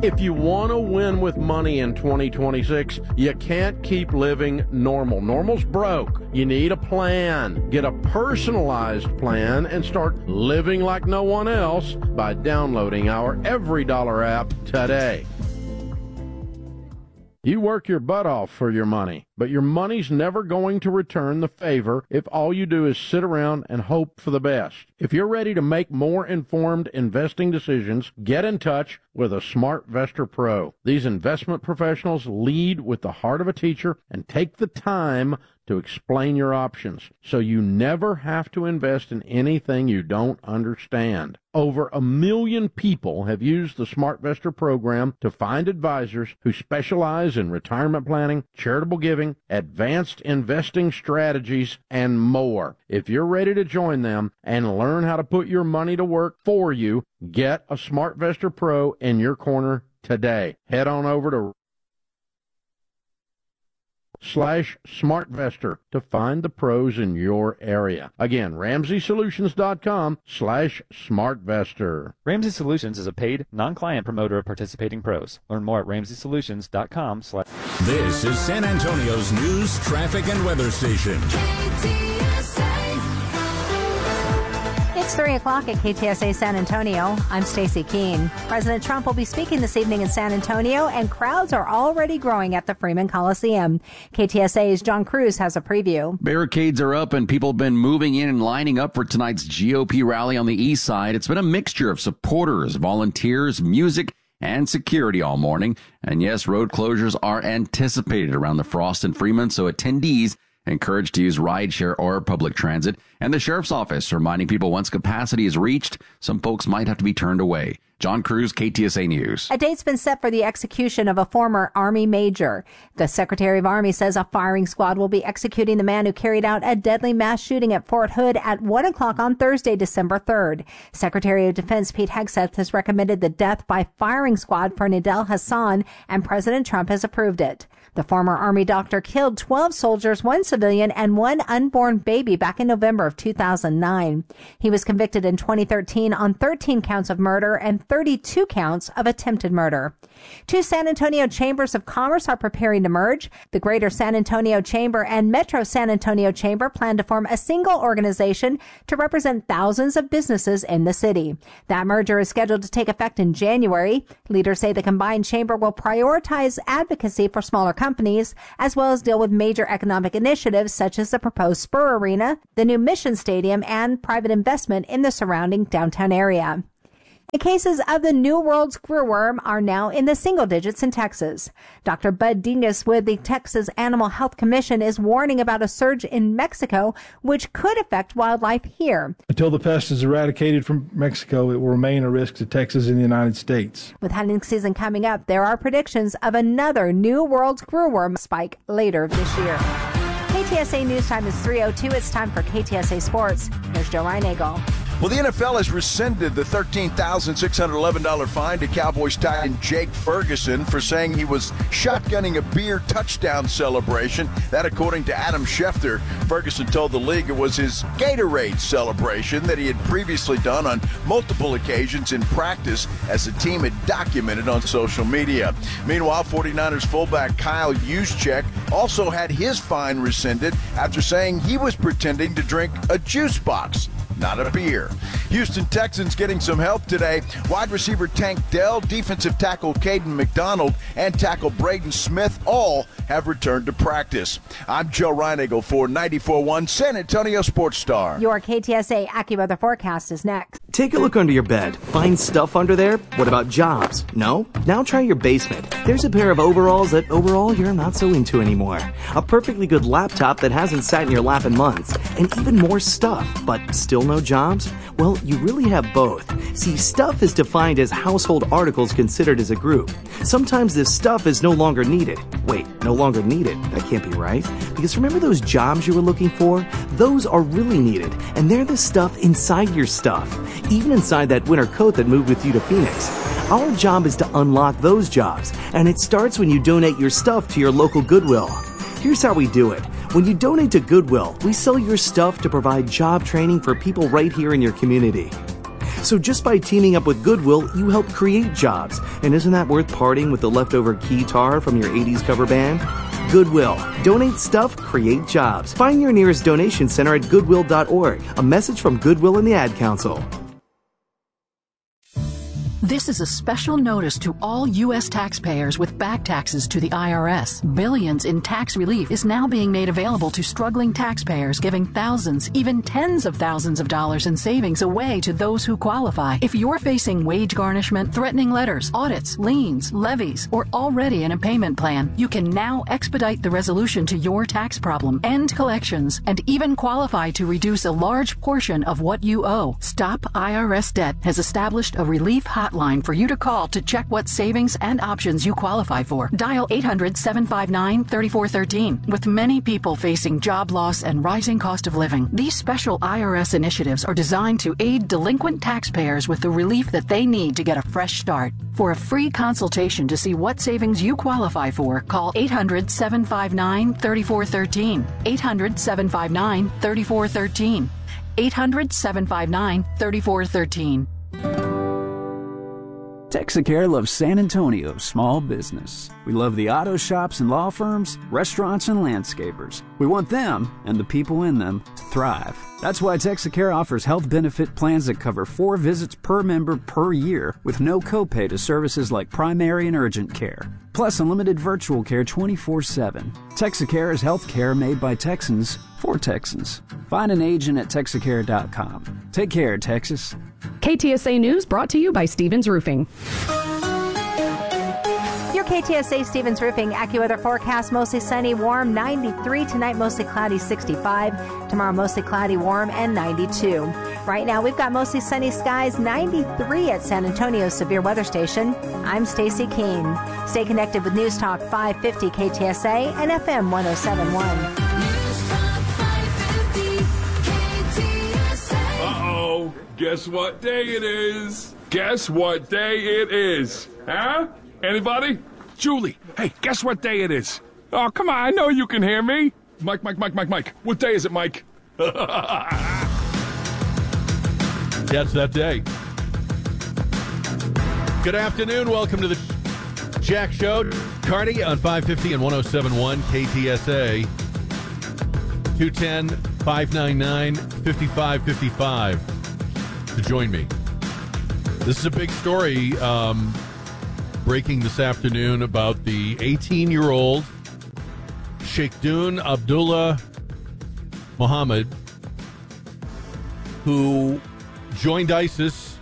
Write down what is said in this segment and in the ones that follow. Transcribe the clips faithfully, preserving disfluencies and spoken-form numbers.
If you want to win with money in twenty twenty-six, you can't keep living normal. Normal's broke. You need a plan. Get a personalized plan and start living like no one else by downloading our Every Dollar app today. You work your butt off for your money, but your money's never going to return the favor if all you do is sit around and hope for the best. If you're ready to make more informed investing decisions, get in touch with a SmartVestor Pro. These investment professionals lead with the heart of a teacher and take the time to explain your options, so you never have to invest in anything you don't understand. Over a million people have used the SmartVestor program to find advisors who specialize in retirement planning, charitable giving, advanced investing strategies, and more. If you're ready to join them and learn how to put your money to work for you, get a SmartVestor Pro in your corner today. Head on over to slash SmartVestor to find the pros in your area. Again, Ramsey Solutions dot com slash SmartVestor. Ramsey Solutions is a paid, non-client promoter of participating pros. Learn more at Ramsey Solutions dot com slash. This is San Antonio's news, traffic, and weather station. It's three o'clock at K T S A San Antonio. I'm Stacy Keene. President Trump will be speaking this evening in San Antonio, and crowds are already growing at the Freeman Coliseum. K T S A's John Cruz has a preview. Barricades are up, and people have been moving in and lining up for tonight's G O P rally on the east side. It's been a mixture of supporters, volunteers, music, and security all morning. And yes, road closures are anticipated around the Frost and Freeman, so attendees encouraged to use rideshare or public transit. And the sheriff's office reminding people once capacity is reached, some folks might have to be turned away. John Cruz, K T S A News. A date's been set for the execution of a former Army major. The Secretary of Army says a firing squad will be executing the man who carried out a deadly mass shooting at Fort Hood at one o'clock on Thursday, December third. Secretary of Defense Pete Hegseth has recommended the death by firing squad for Nidal Hassan, and President Trump has approved it. The former Army doctor killed twelve soldiers, one civilian, and one unborn baby back in November of two thousand nine. He was convicted in twenty thirteen on thirteen counts of murder and thirty-two counts of attempted murder. Two San Antonio chambers of commerce are preparing to merge. The Greater San Antonio Chamber and Metro San Antonio Chamber plan to form a single organization to represent thousands of businesses in the city. That merger is scheduled to take effect in January. Leaders say the combined chamber will prioritize advocacy for smaller companies, as well as deal with major economic initiatives such as the proposed Spur Arena, the new Mission Stadium, and private investment in the surrounding downtown area. The cases of the New World screwworm are now in the single digits in Texas. Doctor Bud Dingus with the Texas Animal Health Commission is warning about a surge in Mexico, which could affect wildlife here. Until the pest is eradicated from Mexico, it will remain a risk to Texas and the United States. With hunting season coming up, there are predictions of another New World screwworm spike later this year. K T S A News Time is three oh two. It's time for K T S A Sports. Here's Joe Reinagle. Well, the N F L has rescinded the thirteen thousand six hundred eleven dollars fine to Cowboys tight end Jake Ferguson for saying he was shotgunning a beer touchdown celebration. That, according to Adam Schefter. Ferguson told the league it was his Gatorade celebration that he had previously done on multiple occasions in practice, as the team had documented on social media. Meanwhile, forty-niners fullback Kyle Juszczyk also had his fine rescinded after saying he was pretending to drink a juice box, not a beer. Houston Texans getting some help today. Wide receiver Tank Dell, defensive tackle Caden McDonald, and tackle Braden Smith all have returned to practice. I'm Joe Reinagle for ninety-four point one San Antonio Sports Star. Your K T S A AccuWeather forecast is next. Take a look under your bed. Find stuff under there? What about jobs? No? Now try your basement. There's a pair of overalls that overall you're not so into anymore. A perfectly good laptop that hasn't sat in your lap in months. And even more stuff, but still no jobs? Well, you really have both. See, stuff is defined as household articles considered as a group. Sometimes this stuff is no longer needed. Wait, no longer needed? That can't be right. Because remember those jobs you were looking for? Those are really needed, and they're the stuff inside your stuff. Even inside that winter coat that moved with you to Phoenix. Our job is to unlock those jobs, and it starts when you donate your stuff to your local Goodwill. Here's how we do it. When you donate to Goodwill, we sell your stuff to provide job training for people right here in your community. So just by teaming up with Goodwill, you help create jobs. And isn't that worth parting with the leftover guitar from your eighties cover band? Goodwill. Donate stuff, create jobs. Find your nearest donation center at goodwill dot org. A message from Goodwill and the Ad Council. This is a special notice to all U S taxpayers with back taxes to the I R S. Billions in tax relief is now being made available to struggling taxpayers, giving thousands, even tens of thousands of dollars in savings away to those who qualify. If you're facing wage garnishment, threatening letters, audits, liens, levies, or already in a payment plan, you can now expedite the resolution to your tax problem, end collections, and even qualify to reduce a large portion of what you owe. Stop I R S Debt has established a relief hotline for you to call to check what savings and options you qualify for. Dial eight hundred, seven five nine, three four one three. With many people facing job loss and rising cost of living, these special I R S initiatives are designed to aid delinquent taxpayers with the relief that they need to get a fresh start. For a free consultation to see what savings you qualify for, call eight hundred, seven five nine, three four one three. eight hundred, seven five nine, three four one three. eight hundred, seven five nine, three four one three. Texacare loves San Antonio's small business. We love the auto shops and law firms, restaurants and landscapers. We want them, and the people in them, to thrive. That's why Texacare offers health benefit plans that cover four visits per member per year, with no copay to services like primary and urgent care. Plus unlimited virtual care twenty-four seven. Texacare is health care made by Texans for Texans. Find an agent at Texacare dot com. Take care, Texas. K T S A News brought to you by Stevens Roofing. Your K T S A Stevens Roofing AccuWeather forecast: mostly sunny, warm, ninety-three. Tonight, mostly cloudy, sixty-five. Tomorrow, mostly cloudy, warm, and ninety-two. Right now, we've got mostly sunny skies, ninety-three at San Antonio's severe weather station. I'm Stacy Keene. Stay connected with News Talk five fifty K T S A and F M one oh seven point one. Uh-oh. Guess what day it is? Guess what day it is? Huh? Anybody? Julie, hey, guess what day it is? Oh, come on, I know you can hear me. Mike, Mike, Mike, Mike, Mike. What day is it, Mike? That's that day. Good afternoon. Welcome to the Jack Show. Cardi on five fifty and one oh seven point one K T S A. two one zero, five nine nine, five five five five to join me. This is a big story um, breaking this afternoon about the eighteen-year-old Sheikhdun Abdullah Muhammad, who joined ISIS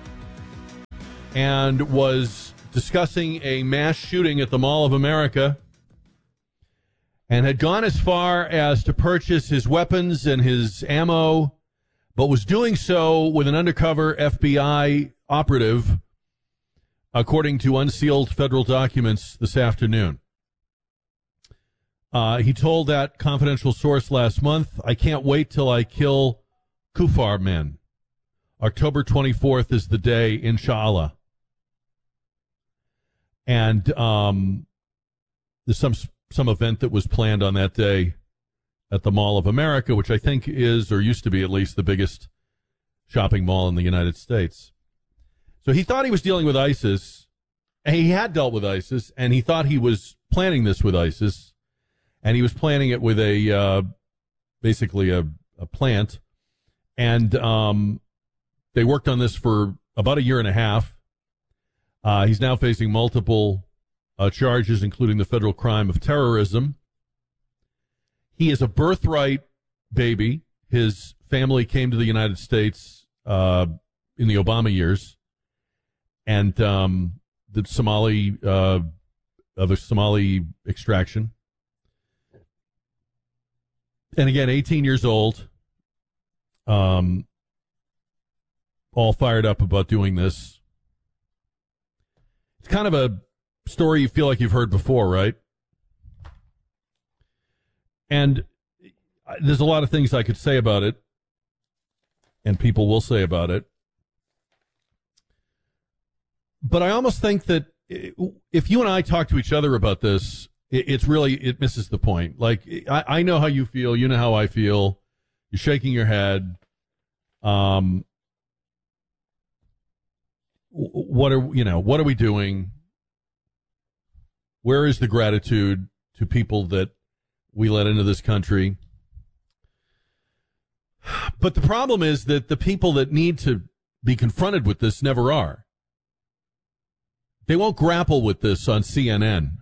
and was discussing a mass shooting at the Mall of America and had gone as far as to purchase his weapons and his ammo, but was doing so with an undercover F B I operative, according to unsealed federal documents this afternoon. Uh, he told that confidential source last month, "I can't wait till I kill Kufar men. October twenty-fourth is the day, inshallah." And um, there's some some event that was planned on that day at the Mall of America, which I think is, or used to be at least, the biggest shopping mall in the United States. So he thought he was dealing with ISIS, and he had dealt with ISIS, and he thought he was planning this with ISIS, and he was planning it with a, uh, basically a, a plant, and um, they worked on this for about a year and a half. Uh, he's now facing multiple uh, charges, including the federal crime of terrorism. He is a birthright baby. His family came to the United States uh, in the Obama years, and um, the Somali uh, of a Somali extraction. And again, eighteen years old, um, all fired up about doing this. It's kind of a story you feel like you've heard before, right? And there's a lot of things I could say about it, and people will say about it. But I almost think that if you and I talk to each other about this, it's really, it misses the point. Like, I, I know how you feel. You know how I feel. You're shaking your head. Um, what are, you know, what are we doing? Where is the gratitude to people that we let into this country? But the problem is that the people that need to be confronted with this never are. They won't grapple with this on C N N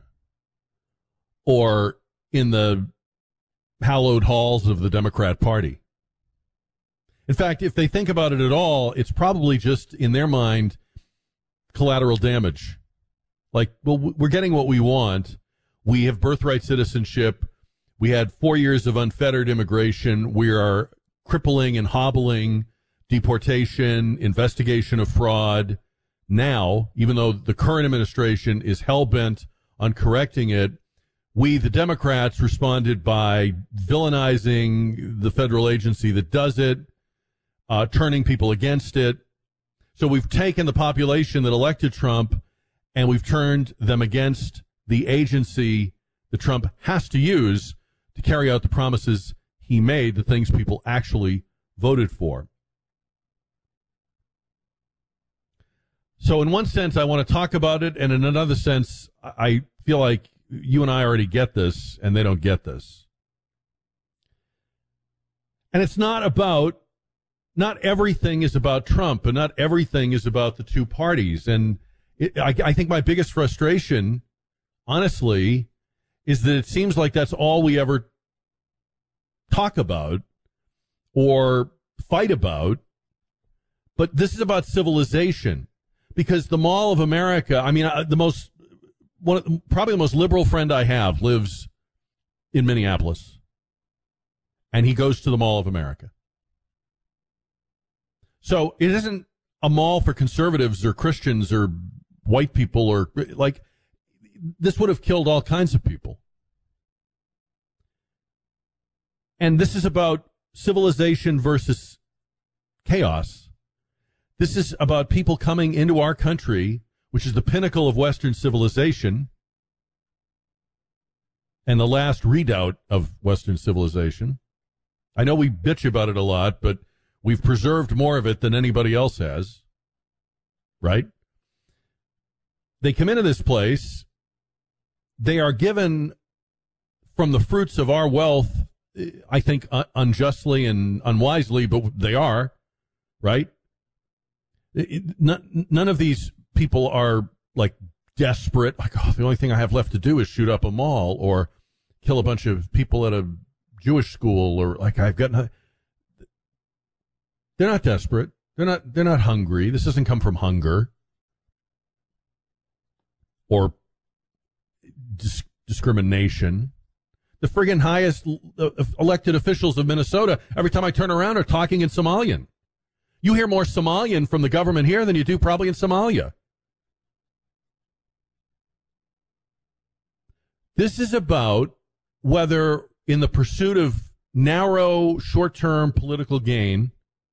or in the hallowed halls of the Democrat Party. In fact, if they think about it at all, it's probably just, in their mind, collateral damage. Like, well, we're getting what we want. We have birthright citizenship. We had four years of unfettered immigration. We are crippling and hobbling deportation, investigation of fraud. Now, even though the current administration is hell-bent on correcting it, we, the Democrats, responded by villainizing the federal agency that does it, uh, turning people against it. So we've taken the population that elected Trump and we've turned them against the agency that Trump has to use to carry out the promises he made, the things people actually voted for. So in one sense, I want to talk about it, and in another sense, I feel like you and I already get this, and they don't get this. And it's not about, not everything is about Trump, and not everything is about the two parties. And it, I, I think my biggest frustration, honestly, is that it seems like that's all we ever talk about or fight about. But this is about civilization, because the Mall of America, I mean, uh, the most, one of the, probably the most liberal friend I have lives in Minneapolis, and he goes to the Mall of America. So it isn't a mall for conservatives or Christians or white people, or like, this would have killed all kinds of people. And this is about civilization versus chaos. This is about people coming into our country, which is the pinnacle of Western civilization and the last redoubt of Western civilization. I know we bitch about it a lot, but we've preserved more of it than anybody else has, right? They come into this place. They are given from the fruits of our wealth, I think uh, unjustly and unwisely, but they are, right? It, none, none of these people are like desperate, like, oh, the only thing I have left to do is shoot up a mall or kill a bunch of people at a Jewish school, or like I've got no, they're not desperate. They're not, they're not hungry. This doesn't come from hunger or dis- discrimination. The friggin' highest uh, elected officials of Minnesota, every time I turn around, are talking in Somalian. You hear more Somalian from the government here than you do probably in Somalia. This is about whether, in the pursuit of narrow, short-term political gain,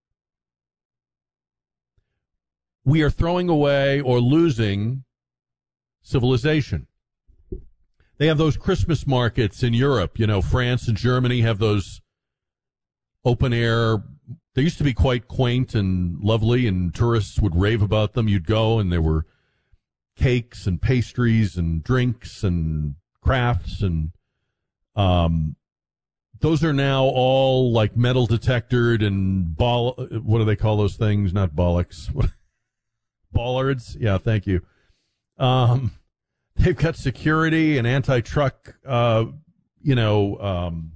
we are throwing away or losing civilization. They have those Christmas markets in Europe. You know, France and Germany have those open-air. They used to be quite quaint and lovely, and tourists would rave about them. You'd go, and there were cakes and pastries and drinks and crafts, and um, those are now all like metal detectored and ball. What do they call those things? Not bollocks. Bollards. Yeah, thank you. Um, they've got security and anti-truck, uh, you know, um,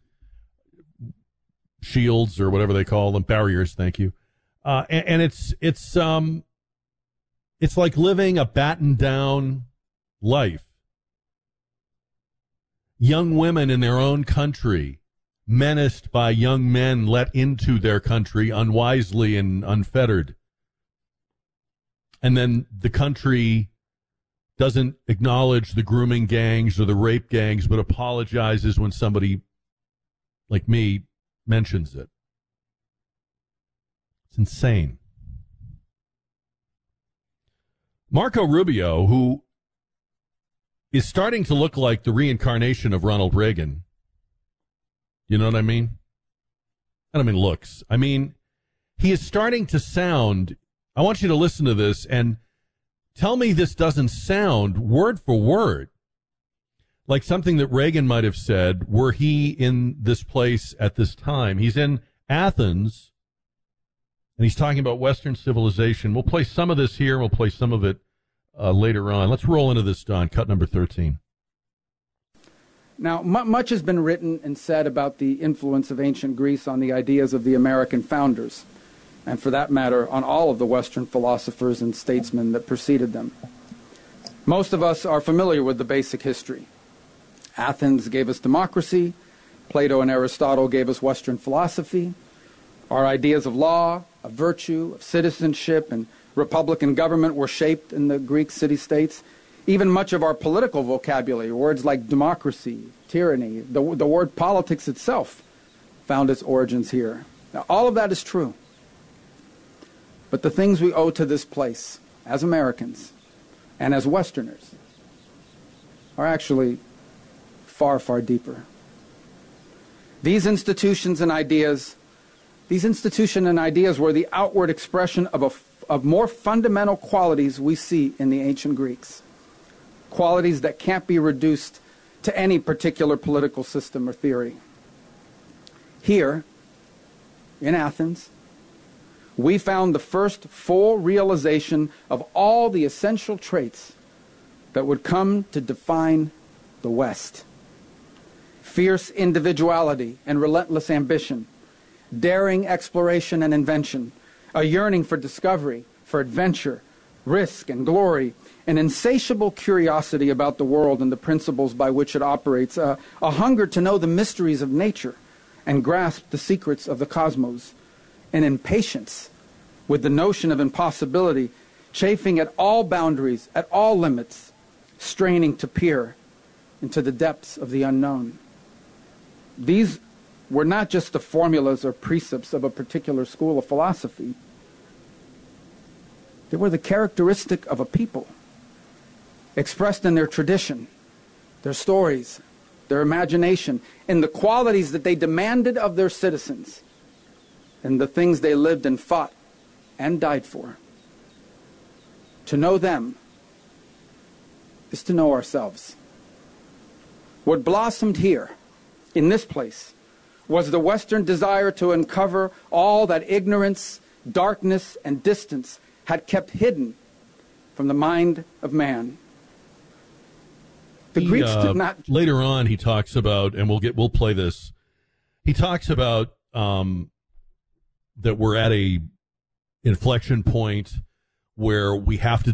shields or whatever they call them, barriers. Thank you. Uh, and, and it's it's um, it's like living a battened down life. Young women in their own country, menaced by young men let into their country unwisely and unfettered. And then the country doesn't acknowledge the grooming gangs or the rape gangs, but apologizes when somebody like me mentions it. It's insane. Marco Rubio, who is starting to look like the reincarnation of Ronald Reagan. You know what I mean? I don't mean looks. I mean, he is starting to sound I want you to listen to this and tell me this doesn't sound word for word like something that Reagan might have said were he in this place at this time. He's in Athens, and he's talking about Western civilization. We'll play some of this here, and we'll play some of it uh, later on. Let's roll into this, Don, cut number thirteen. Now, m- much has been written and said about the influence of ancient Greece on the ideas of the American founders, and for that matter, on all of the Western philosophers and statesmen that preceded them. Most of us are familiar with the basic history. Athens gave us democracy. Plato and Aristotle gave us Western philosophy. Our ideas of law, of virtue, of citizenship, and republican government were shaped in the Greek city-states. Even much of our political vocabulary, words like democracy, tyranny, the, the word politics itself found its origins here. Now, all of that is true. But the things we owe to this place as Americans and as Westerners are actually far, far deeper. These institutions and ideas, these institutions and ideas were the outward expression of, a, of more fundamental qualities we see in the ancient Greeks. Qualities that can't be reduced to any particular political system or theory. Here, in Athens, we found the first full realization of all the essential traits that would come to define the West. Fierce individuality and relentless ambition, daring exploration and invention, a yearning for discovery, for adventure, risk and glory, an insatiable curiosity about the world and the principles by which it operates, a, a hunger to know the mysteries of nature and grasp the secrets of the cosmos, an impatience with the notion of impossibility, chafing at all boundaries, at all limits, straining to peer into the depths of the unknown. These were not just the formulas or precepts of a particular school of philosophy. They were the characteristic of a people, expressed in their tradition, their stories, their imagination, in the qualities that they demanded of their citizens, and the things they lived and fought and died for. To know them is to know ourselves. What blossomed here, in this place, was the Western desire to uncover all that ignorance, darkness, and distance had kept hidden from the mind of man. The he, Greeks uh, did not. Later on, he talks about, and we'll get, we'll play this. He talks about um, that we're at a inflection point where we have to